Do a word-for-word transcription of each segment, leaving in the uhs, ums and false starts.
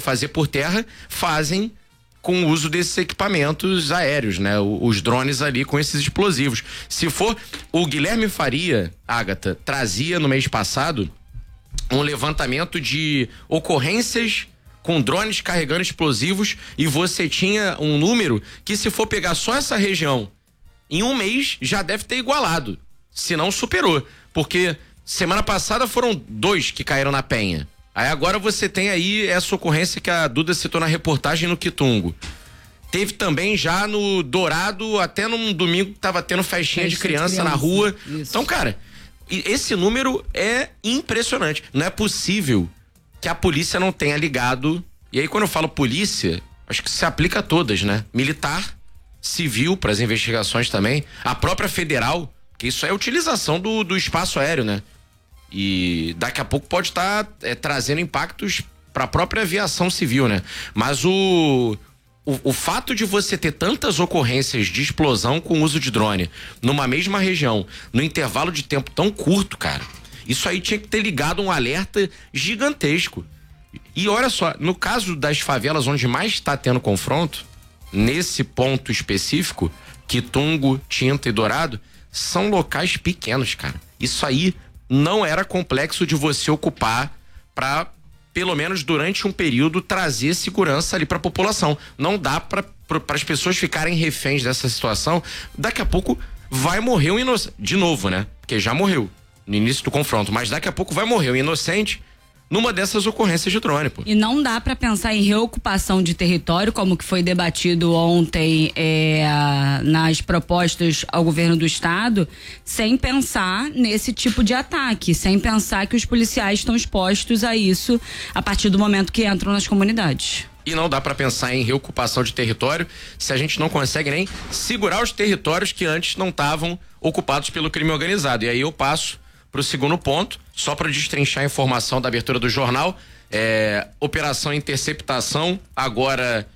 fazer por terra, fazem com o uso desses equipamentos aéreos, né? Os drones ali com esses explosivos. Se for, o Guilherme Faria, Ágata, trazia no mês passado um levantamento de ocorrências com drones carregando explosivos, e você tinha um número que, se for pegar só essa região, em um mês já deve ter igualado, se não superou, porque semana passada foram dois que caíram na Penha. Aí agora você tem aí essa ocorrência que a Duda citou na reportagem no Quitungo. Teve também já no Dourado, até num domingo que tava tendo festinha Festa de criança, criança na rua. Isso. Então, cara, esse número é impressionante. Não é possível que a polícia não tenha ligado. E aí, quando eu falo polícia, acho que se aplica a todas, né? Militar, civil, para as investigações também. A própria federal, que isso é utilização do, do espaço aéreo, né? E daqui a pouco pode estar tá, é, trazendo impactos para a própria aviação civil, né? Mas o, o, o fato de você ter tantas ocorrências de explosão com uso de drone numa mesma região, no intervalo de tempo tão curto, cara, isso aí tinha que ter ligado um alerta gigantesco. E olha só, no caso das favelas onde mais está tendo confronto, nesse ponto específico, Quitungo, Tinta e Dourado, são locais pequenos, cara. Isso aí não era complexo de você ocupar para, pelo menos durante um período, trazer segurança ali para a população. Não dá para as pessoas ficarem reféns dessa situação. Daqui a pouco vai morrer um inocente. De novo, né? Porque já morreu no início do confronto, mas daqui a pouco vai morrer um inocente numa dessas ocorrências de drone, pô. E não dá para pensar em reocupação de território, como que foi debatido ontem é, nas propostas ao governo do estado, sem pensar nesse tipo de ataque, sem pensar que os policiais estão expostos a isso a partir do momento que entram nas comunidades. E não dá para pensar em reocupação de território se a gente não consegue nem segurar os territórios que antes não estavam ocupados pelo crime organizado. E aí eu passo para o segundo ponto, só para destrinchar a informação da abertura do jornal. É, operação Interceptação, agora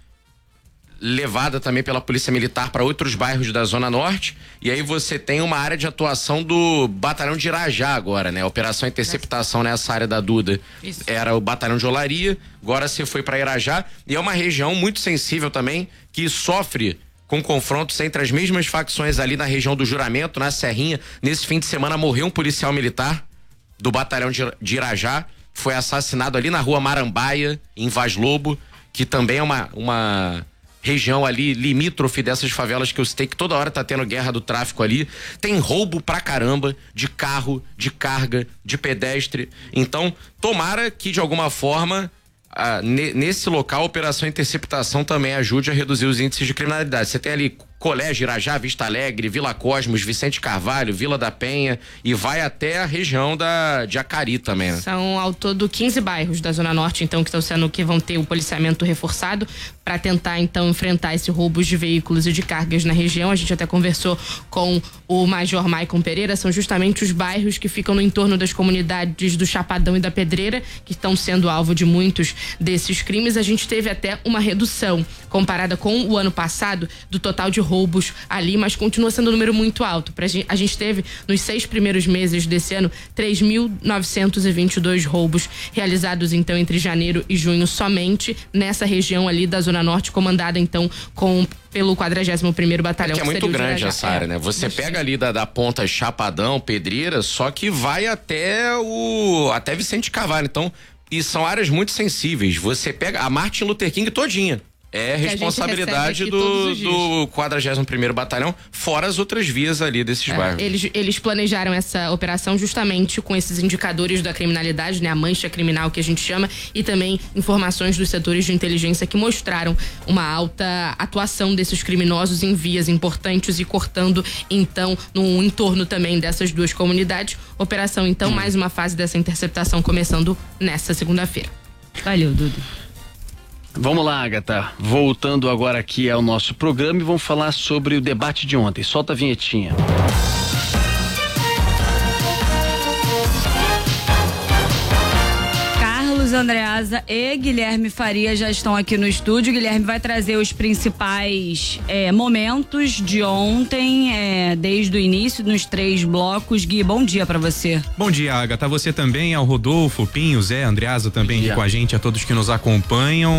levada também pela Polícia Militar para outros bairros da Zona Norte. E aí você tem uma área de atuação do Batalhão de Irajá agora, né? Operação Interceptação nessa área da Duda. Isso. Era o Batalhão de Olaria, agora você foi para Irajá. E é uma região muito sensível também, que sofre com confrontos entre as mesmas facções ali na região do Juramento, na Serrinha. Nesse fim de semana morreu um policial militar do Batalhão de Irajá, foi assassinado ali na rua Marambaia, em Vaz Lobo, que também é uma, uma região ali limítrofe dessas favelas que eu citei, que toda hora tá tendo guerra do tráfico ali. Tem roubo pra caramba de carro, de carga, de pedestre. Então, tomara que de alguma forma Ah, nesse local, a Operação Interceptação também ajude a reduzir os índices de criminalidade. Você tem ali Colégio Irajá, Vista Alegre, Vila Cosmos, Vicente Carvalho, Vila da Penha, e vai até a região da de Acari também, né? São ao todo quinze bairros da Zona Norte, então, que estão sendo, que vão ter o policiamento reforçado para tentar, então, enfrentar esse roubos de veículos e de cargas na região. A gente até conversou com o Major Maicon Pereira. São justamente os bairros que ficam no entorno das comunidades do Chapadão e da Pedreira, que estão sendo alvo de muitos desses crimes. A gente teve até uma redução comparada com o ano passado do total de roubos ali, mas continua sendo um número muito alto. Pra gente, a gente teve nos seis primeiros meses desse ano três mil novecentos e vinte e dois roubos realizados, então, entre janeiro e junho, somente nessa região ali da Zona Norte, comandada então com pelo quadragésimo primeiro Batalhão. É que é muito grande essa área, né? Você pega ali da, da ponta Chapadão, Pedreira, só que vai até o até Vicente Carvalho. Então, e são áreas muito sensíveis. Você pega a Martin Luther King todinha. É responsabilidade do, do quadragésimo primeiro Batalhão, fora as outras vias ali desses é, bairros. Eles, eles planejaram essa operação justamente com esses indicadores da criminalidade, né? A mancha criminal que a gente chama, e também informações dos setores de inteligência que mostraram uma alta atuação desses criminosos em vias importantes e cortando, então, no entorno também dessas duas comunidades. Operação, então, hum. mais uma fase dessa interceptação começando nessa segunda-feira. Valeu, Dudu. Vamos lá, Agatha. Voltando agora aqui ao nosso programa e vamos falar sobre o debate de ontem. Solta a vinhetinha. Carlos Andreasa e Guilherme Faria já estão aqui no estúdio. Guilherme vai trazer os principais é, momentos de ontem, é, desde o início, nos três blocos. Gui, bom dia pra você. Bom dia, Agatha. Você também, ao Rodolfo, Pinho, Zé, Andreasa também aqui com a gente, a todos que nos acompanham.